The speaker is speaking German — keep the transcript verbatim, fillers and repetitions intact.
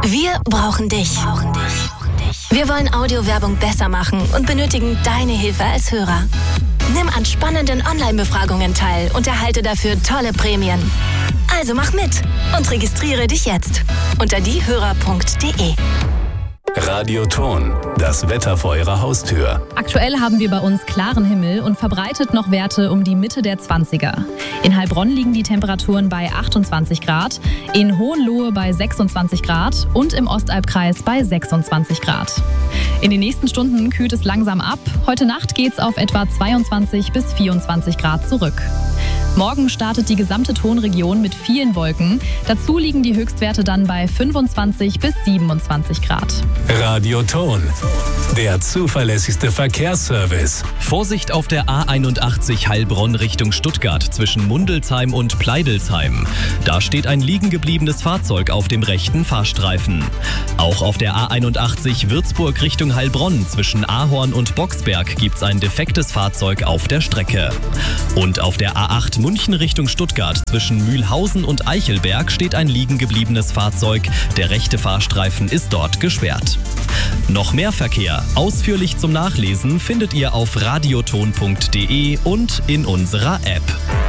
Wir brauchen dich. Wir wollen Audiowerbung besser machen und benötigen deine Hilfe als Hörer. Nimm an spannenden Online-Befragungen teil und erhalte dafür tolle Prämien. Also mach mit und registriere dich jetzt unter diehörer punkt de. Radioton, das Wetter vor Ihrer Haustür. Aktuell haben wir bei uns klaren Himmel und verbreitet noch Werte um die Mitte der zwanziger. In Heilbronn liegen die Temperaturen bei achtundzwanzig Grad, in Hohenlohe bei sechsundzwanzig Grad und im Ostalbkreis bei sechsundzwanzig Grad. In den nächsten Stunden kühlt es langsam ab. Heute Nacht geht's auf etwa zweiundzwanzig bis vierundzwanzig Grad zurück. Morgen startet die gesamte Tonregion mit vielen Wolken. Dazu liegen die Höchstwerte dann bei fünfundzwanzig bis siebenundzwanzig Grad. Radioton, der zuverlässigste Verkehrsservice. Vorsicht auf der A einundachtzig Heilbronn Richtung Stuttgart zwischen Mundelsheim und Pleidelsheim. Da steht ein liegen gebliebenes Fahrzeug auf dem rechten Fahrstreifen. Auch auf der A einundachtzig Würzburg Richtung Heilbronn zwischen Ahorn und Boxberg gibt's ein defektes Fahrzeug auf der Strecke. Und auf der A acht München Richtung Stuttgart zwischen Mühlhausen und Eichelberg steht ein liegen gebliebenes Fahrzeug. Der rechte Fahrstreifen ist dort gesperrt. Noch mehr Verkehr, ausführlich zum Nachlesen, findet ihr auf radioton punkt de und in unserer App.